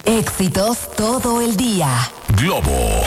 Éxitos todo el día. Globo.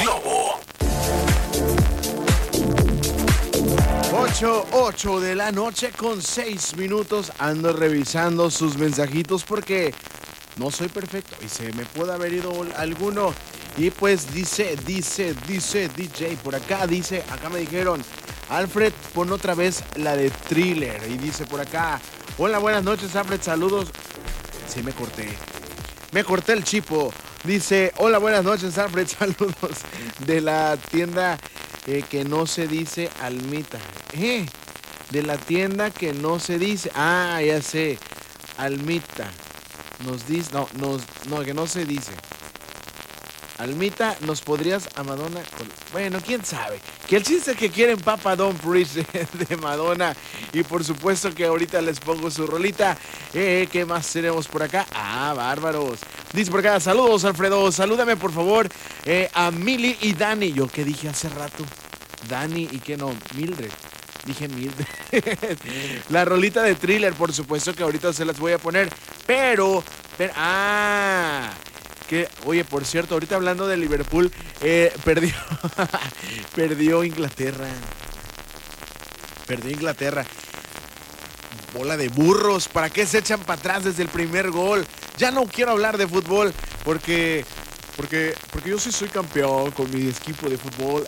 8 de la noche con 6 minutos. Ando revisando sus mensajitos porque no soy perfecto y se me puede haber ido alguno. Y pues dice DJ por acá, acá me dijeron, Alfred, pon otra vez la de Thriller. Y dice por acá, hola, buenas noches, Alfred, saludos. Sí, me corté el chipo. Dice, hola, buenas noches, Alfred, saludos de la tienda que no se dice Almita. De la tienda que no se dice. Ah, ya sé. Almita. Nos dice. No, que no se dice. Almita, ¿nos podrías a Madonna? Bueno, quién sabe. Que el chiste que quieren Papa Don't Preach de Madonna. Y por supuesto que ahorita les pongo su rolita. ¿Qué más tenemos por acá? Ah, bárbaros. Dice por acá, saludos, Alfredo. Salúdame, por favor, a Mili y Dani. ¿Yo qué dije hace rato? Dani y qué no, Mildred. Dije Mildred. La rolita de Thriller, por supuesto que ahorita se las voy a poner. Pero que, oye, por cierto, ahorita hablando de Liverpool, perdió Inglaterra. Perdió Inglaterra. Bola de burros, ¿para qué se echan para atrás desde el primer gol? Ya no quiero hablar de fútbol porque yo sí soy campeón con mi equipo de fútbol.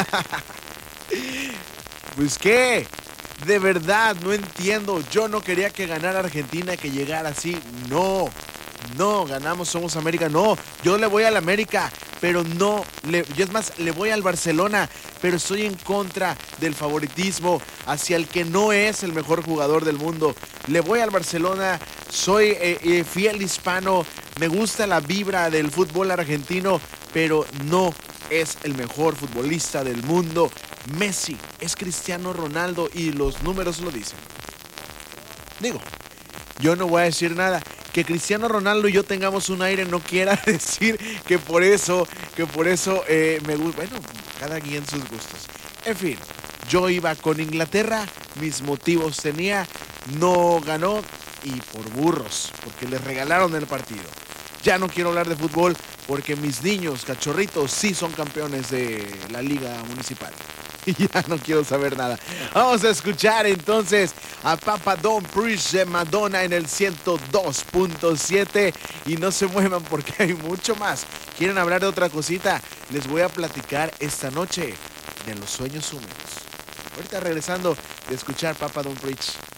Pues qué, de verdad no entiendo. Yo no quería que ganara Argentina, que llegara así. No, ganamos, somos América. No, yo le voy al América, pero yo es más, le voy al Barcelona, pero estoy en contra del favoritismo hacia el que no es el mejor jugador del mundo. Le voy al Barcelona, soy fiel hispano, me gusta la vibra del fútbol argentino, pero no es el mejor futbolista del mundo. Messi es Cristiano Ronaldo y los números lo dicen. Digo, yo no voy a decir nada. Que Cristiano Ronaldo y yo tengamos un aire no quiera decir que por eso me gusta. Bueno, cada quien sus gustos. En fin, yo iba con Inglaterra, mis motivos tenía, no ganó y por burros, porque les regalaron el partido. Ya no quiero hablar de fútbol porque mis niños cachorritos sí son campeones de la liga municipal. Y ya no quiero saber nada. Vamos a escuchar entonces a Papa Don't Preach de Madonna en el 102.7. Y no se muevan porque hay mucho más. ¿Quieren hablar de otra cosita? Les voy a platicar esta noche de los sueños húmedos. Ahorita regresando de escuchar Papa Don't Preach.